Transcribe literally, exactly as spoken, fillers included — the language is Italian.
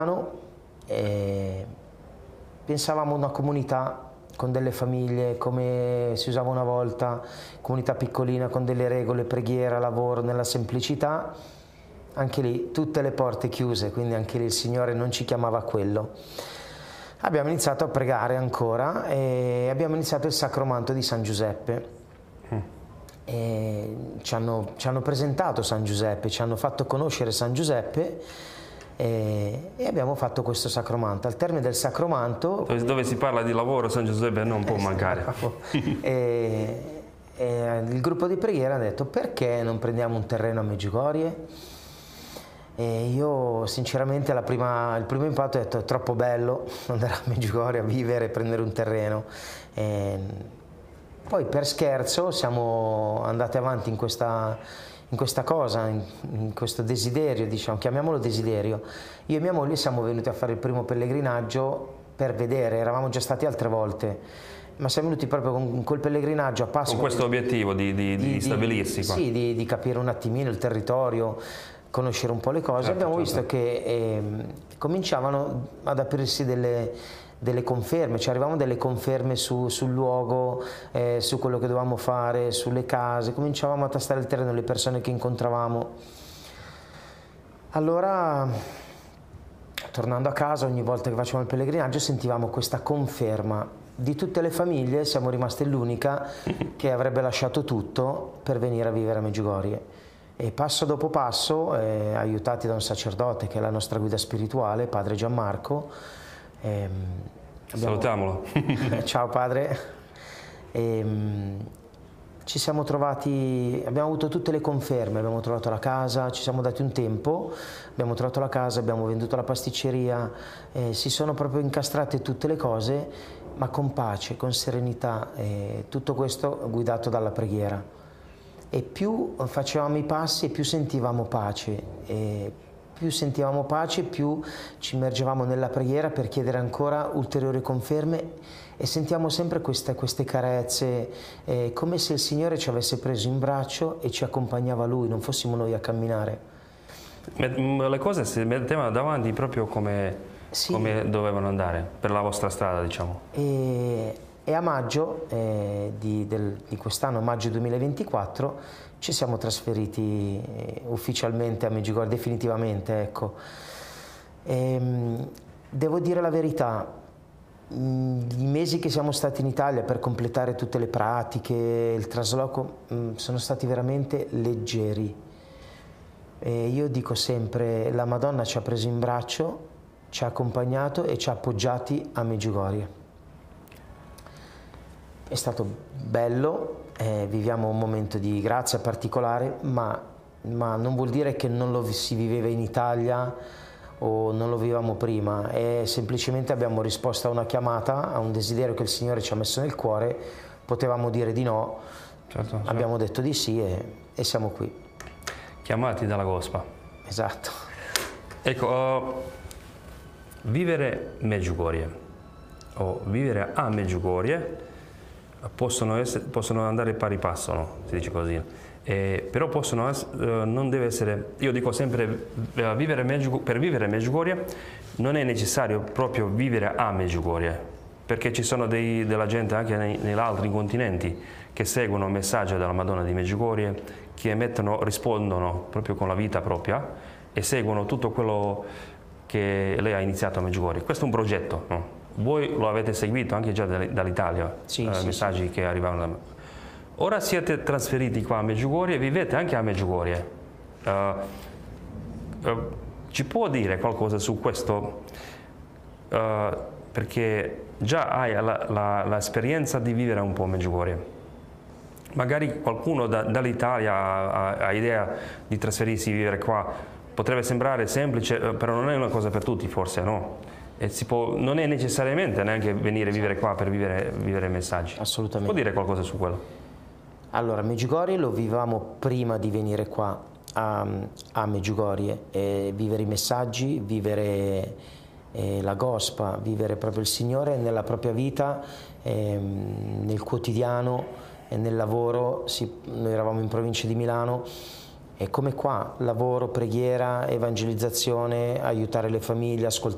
e pensavamo a una comunità con delle famiglie come si usava una volta, comunità piccolina con delle regole, preghiera, lavoro, nella semplicità. Anche lì tutte le porte chiuse, quindi anche lì il Signore non ci chiamava a quello. Abbiamo iniziato a pregare ancora e abbiamo iniziato il sacromanto di San Giuseppe. Mm. E ci hanno, ci hanno presentato San Giuseppe, ci hanno fatto conoscere San Giuseppe e, e abbiamo fatto questo sacromanto. Al termine del sacromanto... Dove, dove si parla di lavoro, San Giuseppe non può eh, mancare. e, e il gruppo di preghiera ha detto: perché non prendiamo un terreno a Medjugorje? E io sinceramente la prima, il primo impatto ho detto: è troppo bello andare a Medjugorje a vivere e prendere un terreno. E poi per scherzo siamo andati avanti in questa, in questa cosa, in, in questo desiderio, diciamo, chiamiamolo desiderio. Io e mia moglie siamo venuti a fare il primo pellegrinaggio per vedere, eravamo già stati altre volte, ma siamo venuti proprio con quel pellegrinaggio a Pasqua. Con questo obiettivo di, di, di, di stabilirsi qua. Sì, di, di capire un attimino il territorio, conoscere un po' le cose. Certo, abbiamo certo. visto che eh, cominciavano ad aprirsi delle, delle conferme, ci arrivavano delle conferme su, sul luogo, eh, su quello che dovevamo fare, sulle case, cominciavamo a tastare il terreno, le persone che incontravamo. Allora, tornando a casa, ogni volta che facevamo il pellegrinaggio sentivamo questa conferma. Di tutte le famiglie siamo rimasti l'unica che avrebbe lasciato tutto per venire a vivere a Medjugorje. E passo dopo passo, eh, aiutati da un sacerdote che è la nostra guida spirituale, padre Gianmarco. Ehm, abbiamo... Salutiamolo. Ciao padre. Ehm, ci siamo trovati, abbiamo avuto tutte le conferme, abbiamo trovato la casa, ci siamo dati un tempo, abbiamo trovato la casa, abbiamo venduto la pasticceria, eh, si sono proprio incastrate tutte le cose, ma con pace, con serenità, eh, tutto questo guidato dalla preghiera. E più facevamo i passi e più sentivamo pace, e più sentivamo pace più ci immergevamo nella preghiera per chiedere ancora ulteriori conferme e sentiamo sempre queste, queste carezze, eh, come se il Signore ci avesse preso in braccio e ci accompagnava Lui, non fossimo noi a camminare. Le cose si mettevano davanti proprio come, sì. come dovevano andare, per la vostra strada, diciamo. E... E a maggio eh, di, di quest'anno, maggio duemilaventiquattro, ci siamo trasferiti eh, ufficialmente a Medjugorje, definitivamente, ecco. E, mh, devo dire la verità, mh, i mesi che siamo stati in Italia per completare tutte le pratiche, il trasloco, mh, sono stati veramente leggeri. E io dico sempre, la Madonna ci ha preso in braccio, ci ha accompagnato e ci ha appoggiati a Medjugorje. È stato bello, eh, viviamo un momento di grazia particolare, ma, ma non vuol dire che non lo si viveva in Italia o non lo vivevamo prima, è semplicemente abbiamo risposto a una chiamata, a un desiderio che il Signore ci ha messo nel cuore, potevamo dire di no, certo, certo. Abbiamo detto di sì e, e siamo qui. Chiamati dalla Gospa. Esatto. Ecco, uh, vivere Medjugorje o vivere a Medjugorje Possono, essere, possono andare pari passo, no? Si dice così, eh, però possono essere, eh, non deve essere, io dico sempre, eh, vivere Medjugorje, per vivere Medjugorje non è necessario proprio vivere a Medjugorje, perché ci sono dei, della gente anche nei, negli altri continenti che seguono il messaggio della Madonna di Medjugorje, che emettono, rispondono proprio con la vita propria e seguono tutto quello che lei ha iniziato a Medjugorje. Questo è un progetto, no? Voi lo avete seguito anche già dall'Italia, sì, eh, sì, messaggi sì. che arrivavano da... Ora siete trasferiti qua a Medjugorje e vivete anche a Medjugorje. Uh, uh, ci può dire qualcosa su questo? Uh, perché già hai l'esperienza di vivere un po' a Medjugorje. Magari qualcuno da, dall'Italia ha, ha idea di trasferirsi e vivere qua. Potrebbe sembrare semplice, però non è una cosa per tutti, forse, no? E si può, non è necessariamente neanche venire a vivere qua per vivere, vivere messaggi. Assolutamente. Può dire qualcosa su quello? Allora, Medjugorje lo vivevamo prima di venire qua a, a Medjugorje, e vivere i messaggi, vivere eh, la Gospa, vivere proprio il Signore nella propria vita, eh, nel quotidiano e nel lavoro. Si, noi eravamo in provincia di Milano. E come qua, lavoro, preghiera, evangelizzazione, aiutare le famiglie, ascoltare